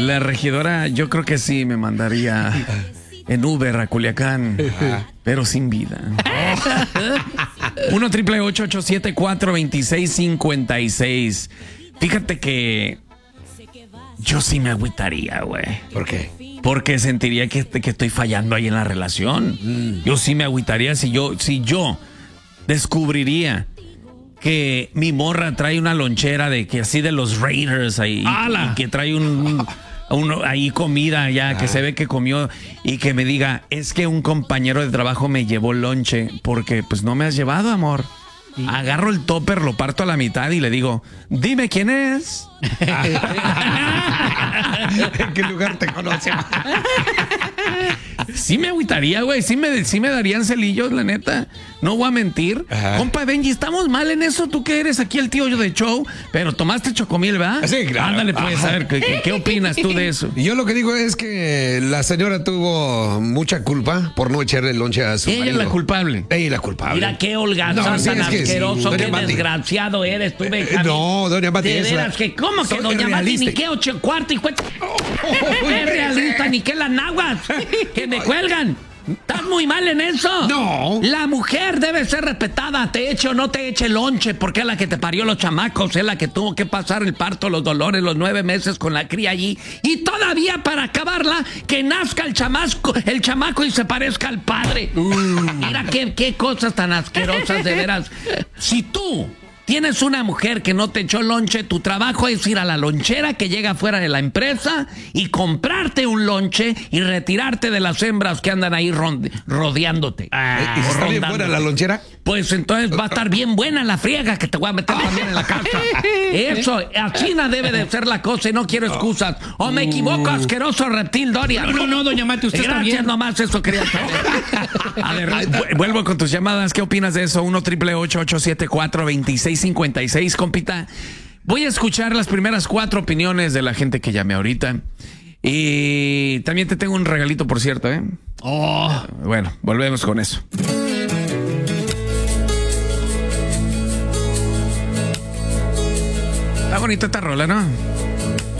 La regidora, yo creo que sí me mandaría en Uber a Culiacán, pero sin vida. 1-888-874-2656. Fíjate que yo sí me agüitaría, güey. ¿Por qué? Porque sentiría que estoy fallando ahí en la relación. Yo sí me agüitaría si yo descubriría que mi morra trae una lonchera de que así de los Raiders ahí y que trae ahí comida ya que se ve que comió y que me diga, es que un compañero de trabajo me llevó lonche porque pues no me has llevado, amor. Sí. Agarro el topper, lo parto a la mitad y le digo, dime quién es. ¿En qué lugar te conoce? Sí me agüitaría, güey. Sí me darían celillos, la neta. No voy a mentir. Ajá. Compa Benji, estamos mal en eso. Tú que eres aquí el tío de show, pero tomaste chocomil, ¿verdad? Sí, claro. Ándale, pues, a ver, ¿qué opinas tú de eso? Yo lo que digo es que la señora tuvo mucha culpa por no echarle lonche a su marido. Ella es la culpable. Ella es la culpable. Mira qué holgazán tan asqueroso, qué desgraciado eres tú, Benjamín. No, doña Mati. De veras que, ¿cómo que doña Mati? Ni qué cuarto y cuenta. Es realista, ni qué las naguas. Que me cuelgan. ¿Estás muy mal en eso? No. La mujer debe ser respetada, te eche o no te eche lonche, porque es la que te parió los chamacos, es la que tuvo que pasar el parto, los dolores, los 9 meses con la cría allí. Y todavía para acabarla, que nazca el chamaco y se parezca al padre. Mira qué cosas tan asquerosas, de veras. Si tú tienes una mujer que no te echó lonche, tu trabajo es ir a la lonchera que llega fuera de la empresa y comprarte un lonche y retirarte de las hembras que andan ahí rodeándote. ¿Y si está bien buena la lonchera? Pues entonces va a estar bien buena la friega que te voy a meter también en la casa. Eso, así no debe de ser la cosa y no quiero excusas. O me equivoco, asqueroso reptil, Doria. No, doña Mati, usted está bien. Gracias nomás, eso quería saber. A ver, vuelvo con tus llamadas. ¿Qué opinas de eso? 1-888-874-2656, compita. Voy a escuchar las primeras 4 opiniones de la gente que llame ahorita. Y también te tengo un regalito, por cierto, ¿eh? Bueno, volvemos con eso. Está bonita esta rola, ¿no?